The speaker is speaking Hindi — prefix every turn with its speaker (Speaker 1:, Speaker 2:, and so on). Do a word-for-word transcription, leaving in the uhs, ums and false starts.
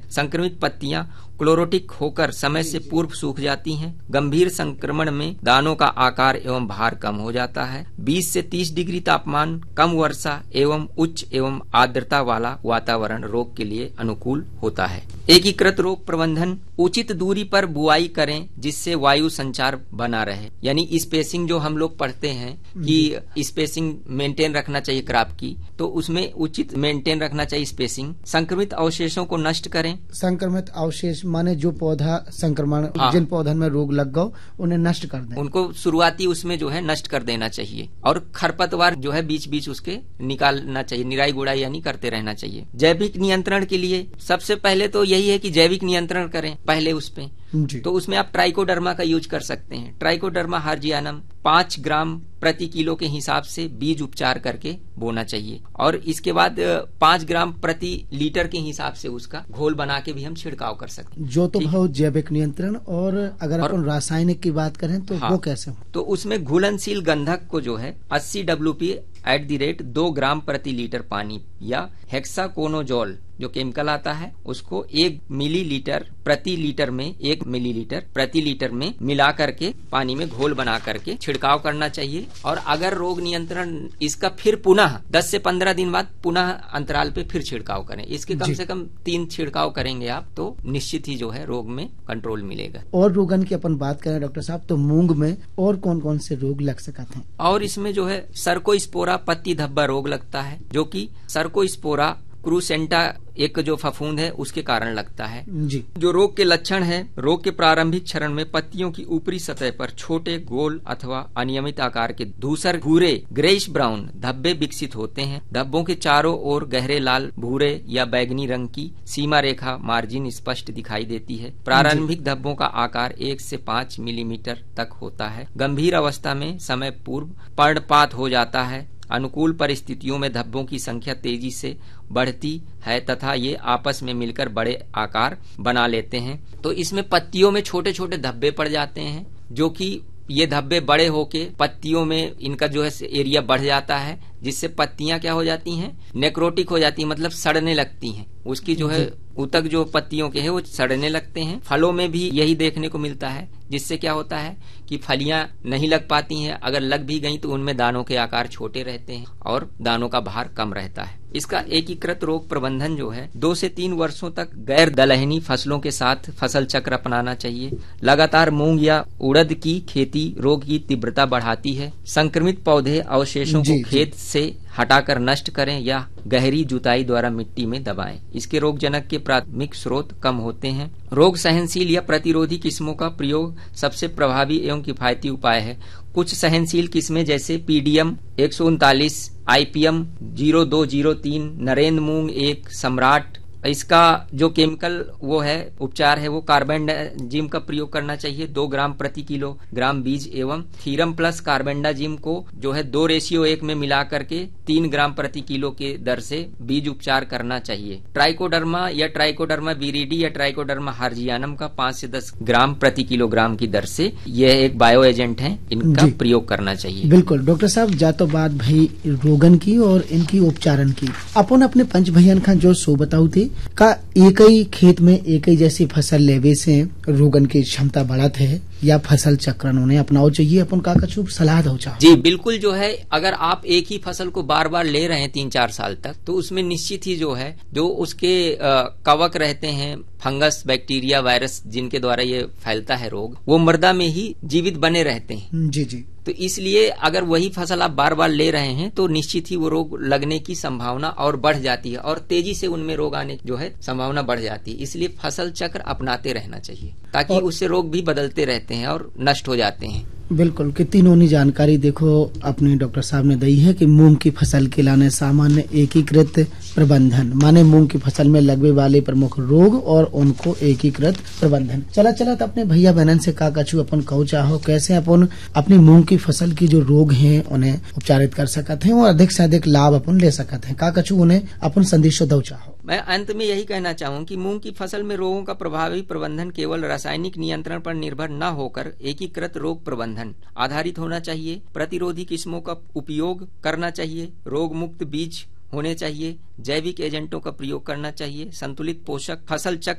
Speaker 1: संक्रमित पत्तियां क्लोरोटिक होकर समय से पूर्व सूख जाती हैं। गंभीर संक्रमण में दानों का आकार एवं भार कम हो जाता है। बीस से तीस डिग्री तापमान, कम वर्षा एवं उच्च एवं आर्द्रता वाला वातावरण रोग के लिए अनुकूल होता है। एकीकृत रोग प्रबंधन, उचित दूरी पर बुआई करें जिससे वायु संचार बना रहे, यानी स्पेसिंग जो हम लोग पढ़ते हैं कि स्पेसिंग मेंटेन रखना चाहिए क्रॉप की, तो उसमें उचित मेंटेन रखना चाहिए स्पेसिंग। संक्रमित अवशेषों को नष्ट करें।
Speaker 2: संक्रमित अवशेष माने जो पौधा संक्रमण, हाँ। जिन पौधों में रोग लग गो उन्हें नष्ट कर दें,
Speaker 1: उनको शुरुआती उसमें जो है नष्ट कर देना चाहिए। और खरपतवार जो है बीच बीच उसके निकालना चाहिए, निराई गुड़ाई यानी करते रहना चाहिए। जैविक नियंत्रण के लिए सबसे पहले तो यही है कि जैविक नियंत्रण करें पहले उस पे, तो उसमें आप ट्राइकोडर्मा का यूज कर सकते हैं। ट्राइकोडर्मा हार्जियानम पाँच ग्राम प्रति किलो के हिसाब से बीज उपचार करके बोना चाहिए, और इसके बाद पाँच ग्राम प्रति लीटर के हिसाब से उसका घोल बना के भी हम छिड़काव कर सकते हैं।
Speaker 2: जो तो बहुत जैविक नियंत्रण। और अगर अपन रासायनिक की बात करें तो हाँ, वो कैसे हो?
Speaker 1: तो उसमें घुलनशील गंधक को जो है अस्सी W P at the rate दो ग्राम प्रति लीटर पानी, या हेक्साकोनोजोल जो केमिकल आता है उसको एक मिलीलीटर प्रति लीटर में एक मिलीलीटर प्रति लीटर में मिला करके पानी में घोल बना करके छिड़काव करना चाहिए। और अगर रोग नियंत्रण इसका फिर पुनः दस से पंद्रह दिन बाद पुनः अंतराल पे फिर छिड़काव करें। इसके कम से कम तीन छिड़काव करेंगे आप तो निश्चित ही जो है रोग में कंट्रोल मिलेगा।
Speaker 2: और रोगन की अपन बात करें डॉक्टर साहब तो मूंग में और कौन कौन से रोग लग सकते हैं?
Speaker 1: और इसमें जो है सर्कोस्पोरा पत्ती धब्बा रोग लगता है, जो कि सर्कोस्पोरा क्रूसेंटा एक जो फफूंद है उसके कारण लगता है
Speaker 2: जी।
Speaker 1: जो रोग के लक्षण है, रोग के प्रारंभिक चरण में पत्तियों की ऊपरी सतह पर छोटे गोल अथवा अनियमित आकार के धूसर भूरे ग्रेइश ब्राउन धब्बे विकसित होते हैं। धब्बों के चारों ओर गहरे लाल भूरे या बैगनी रंग की सीमा रेखा मार्जिन स्पष्ट दिखाई देती है। प्रारंभिक धब्बों का आकार एक से पाँच मिलीमीटर तक होता है। गंभीर अवस्था में समय पूर्व पर्णपात हो जाता है। अनुकूल परिस्थितियों में धब्बों की संख्या तेजी से बढ़ती है तथा ये आपस में मिलकर बड़े आकार बना लेते हैं। तो इसमें पत्तियों में छोटे छोटे धब्बे पड़ जाते हैं, जो कि ये धब्बे बड़े होके पत्तियों में इनका जो है एरिया बढ़ जाता है, जिससे पत्तियां क्या हो जाती हैं, नेक्रोटिक हो जाती हैं, मतलब सड़ने लगती हैं। उसकी जो है ऊतक जो पत्तियों के हैं वो सड़ने लगते हैं। फलों में भी यही देखने को मिलता है, जिससे क्या होता है कि फलियां नहीं लग पाती हैं। अगर लग भी गई तो उनमें दानों के आकार छोटे रहते हैं और दानों का भार कम रहता है। इसका एकीकृत रोग प्रबंधन जो है दो से तीन वर्षों तक गैर दलहनी फसलों के साथ फसल चक्र अपनाना चाहिए। लगातार मूंग या उड़द की खेती रोग की तीव्रता बढ़ाती है। संक्रमित पौधे अवशेषों को खेत से हटाकर नष्ट करें या गहरी जुताई द्वारा मिट्टी में दबाएं। इसके रोगजनक के प्राथमिक स्रोत कम होते हैं। रोग सहनशील या प्रतिरोधी किस्मों का प्रयोग सबसे प्रभावी एवं किफायती उपाय है। कुछ सहनशील किस्में जैसे पीडीएम एक सौ उनतालीस, आईपीएम जीरो दो जीरो तीन, नरेंद्र मूंग एक, सम्राट, इसका जो केमिकल वो है उपचार है वो कार्बेंडाजिम का प्रयोग करना चाहिए दो ग्राम प्रति किलो ग्राम बीज एवं थीरम प्लस कार्बेंडाजिम को जो है दो रेशियो एक में मिला करके तीन ग्राम प्रति किलो के दर से बीज उपचार करना चाहिए। ट्राइकोडर्मा या ट्राइकोडर्मा विरिडी या ट्राइकोडर्मा हार्जियानम का पाँच से दस ग्राम प्रति किलोग्राम की दर से यह एक बायो एजेंट है, इनका प्रयोग करना चाहिए।
Speaker 2: बिल्कुल डॉक्टर साहब, जा तो बात भाई रोगन की और इनकी उपचारण की, अपन अपने पंच भैयन का जो सो बताऊ थे का एक ही खेत में एक ही जैसी फसल लेवे से रोगन की क्षमता बढ़त है या फसल चक्रण उन्हें अपनाओ चाहिए, अपन का कछु सलाह दो चाहो?
Speaker 1: जी बिल्कुल, जो है अगर आप एक ही फसल को बार बार ले रहे हैं तीन चार साल तक तो उसमें निश्चित ही जो है जो उसके कवक रहते हैं, फंगस, बैक्टीरिया, वायरस जिनके द्वारा ये फैलता है रोग, वो मृदा में ही जीवित बने रहते हैं।
Speaker 2: जी जी।
Speaker 1: तो इसलिए अगर वही फसल आप बार बार ले रहे हैं तो निश्चित ही वो रोग लगने की संभावना और बढ़ जाती है और तेजी से उनमें रोग आने की जो है संभावना बढ़ जाती है। इसलिए फसल चक्र अपनाते रहना चाहिए ताकि उससे रोग भी बदलते रहते हैं और नष्ट हो जाते हैं।
Speaker 2: बिल्कुल, कितनी नोनी जानकारी देखो अपने डॉक्टर साहब ने दी है कि मूंग की फसल के लाने सामान्य एकीकृत प्रबंधन माने मूंग की फसल में लगने वाले प्रमुख रोग और उनको एकीकृत प्रबंधन। चला चला तो अपने भैया बहनन से का कछु अपन कहू चाहो कैसे अपन अपनी मूंग की फसल की जो रोग हैं उन्हें उपचारित कर सकते हैं और अधिक से अधिक लाभ अपन ले सकते हैं, का कछु उन्हें अपन संदेश दो चाहो?
Speaker 1: मैं अंत में यही कहना चाहूँ कि मूंग की फसल में रोगों का प्रभावी प्रबंधन केवल रासायनिक नियंत्रण पर निर्भर न होकर एकीकृत रोग प्रबंधन आधारित होना चाहिए। प्रतिरोधी किस्मों का उपयोग करना चाहिए, रोग मुक्त बीज होने चाहिए, जैविक एजेंटों का प्रयोग करना चाहिए, संतुलित पोषक फसल चक्र